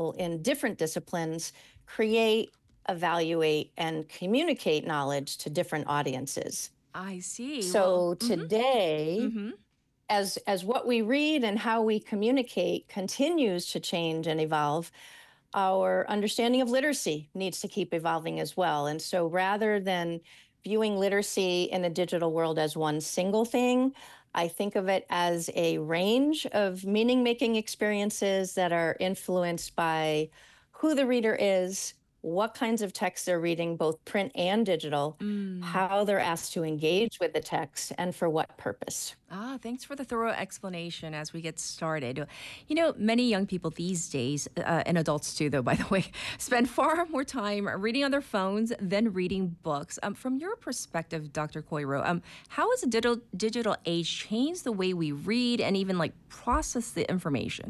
people in different disciplines create, evaluate, and communicate knowledge to different audiences. I see. Well, So today, mm-hmm. as what we read and how we communicate continues to change and evolve, our understanding of literacy needs to keep evolving as well. And so rather than viewing literacy in a digital world as one single thing, I think of it as a range of meaning making experiences that are influenced by who the reader is, what kinds of texts they're reading, both print and digital, Mm. how they're asked to engage with the text, and for what purpose. Thanks for the thorough explanation as we get started. You know, many young people these days, and adults too, though, by the way, spend far more time reading on their phones than reading books. From your perspective, Dr. Coiro, how has the digital age changed the way we read and even like process the information?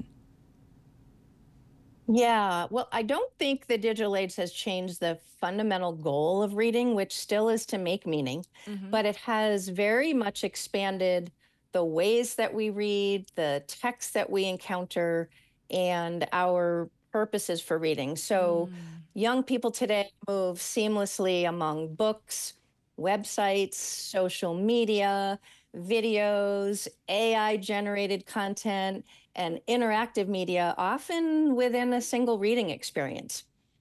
Yeah, well, I don't think the digital age has changed the fundamental goal of reading, which still is to make meaning, Mm-hmm. but it has very much expanded the ways that we read, the texts that we encounter, and our purposes for reading. So Mm. young people today move seamlessly among books, websites, social media, videos, AI generated content, and interactive media, often within a single reading experience.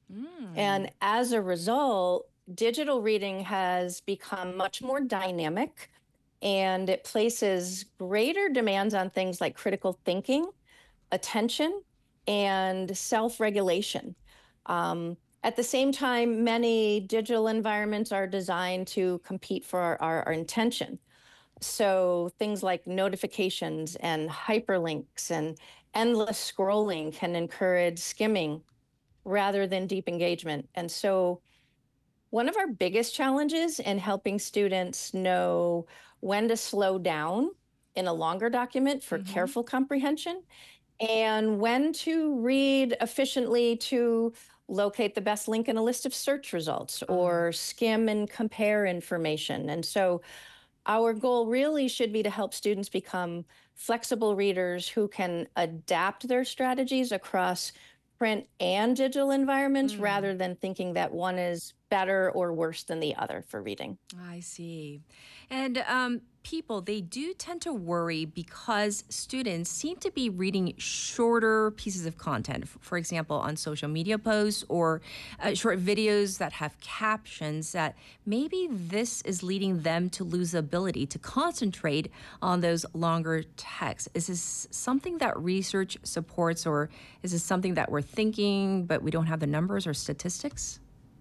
Mm. And as a result, digital reading has become much more dynamic and it places greater demands on things like critical thinking, attention, and self regulation. At the same time, many digital environments are designed to compete for our intention. So things like notifications and hyperlinks and endless scrolling can encourage skimming rather than deep engagement. And so one of our biggest challenges in helping students know when to slow down in a longer document for Mm-hmm. careful comprehension and when to read efficiently to locate the best link in a list of search results or skim and compare information. And so our goal really should be to help students become flexible readers who can adapt their strategies across print and digital environments Mm. rather than thinking that one is better or worse than the other for reading. I see. And people, they do tend to worry because students seem to be reading shorter pieces of content, for example, on social media posts or short videos that have captions, that maybe this is leading them to lose the ability to concentrate on those longer texts. Is this something that research supports, or is this something that we're thinking, but we don't have the numbers or statistics?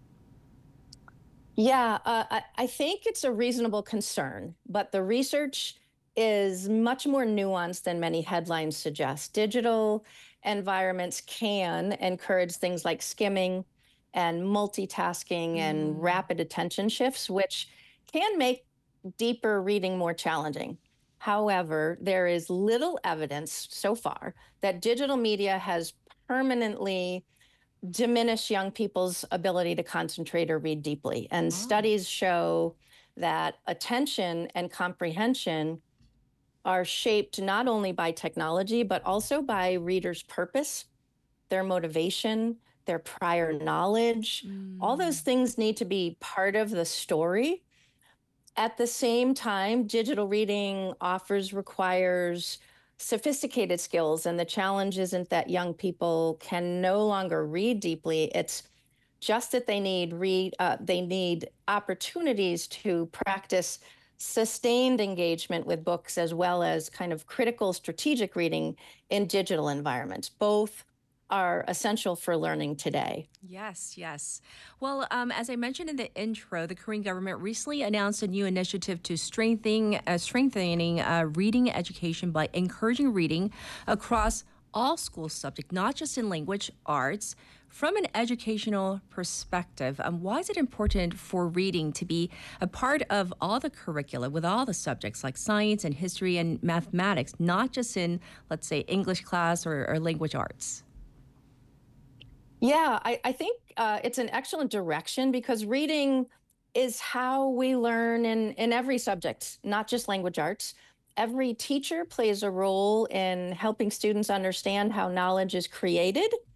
Yeah, I think it's a reasonable concern, but the research is much more nuanced than many headlines suggest. Digital environments can encourage things like skimming and multitasking and Mm. rapid attention shifts, which can make deeper reading more challenging. However, there is little evidence so far that digital media has permanently diminish young people's ability to concentrate or read deeply. And Oh. studies show that attention and comprehension are shaped not only by technology, but also by readers' purpose, their motivation, their prior knowledge. All those Mm. things need to be part of the story. At the same time, digital reading requires sophisticated skills. And the challenge isn't that young people can no longer read deeply. It's just that they need opportunities to practice sustained engagement with books as well as kind of critical strategic reading in digital environments. Both are essential for learning today. Yes, yes. Well, as I mentioned in the intro, the Korean government recently announced a new initiative to strengthening reading education by encouraging reading across all school subjects, not just in language arts. From an educational perspective, why is it important for reading to be a part of all the curricula with all the subjects like science and history and mathematics, not just in, let's say, English class or language arts? Yeah, I think it's an excellent direction because reading is how we learn in every subject, not just language arts. Every teacher plays a role in helping students understand how knowledge is created